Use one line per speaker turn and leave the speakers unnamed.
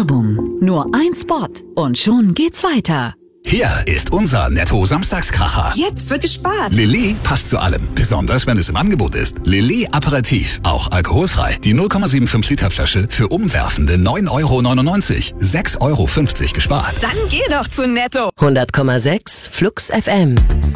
Werbung. Nur ein Spot und schon geht's weiter.
Hier ist unser Netto-Samstagskracher.
Jetzt wird gespart.
Lilly passt zu allem, besonders wenn es im Angebot ist. Lilly Aperitif, auch alkoholfrei. Die 0,75 Liter Flasche für umwerfende 9,99 €. 6,50 € gespart.
Dann geh doch zu Netto.
100,6 Flux FM.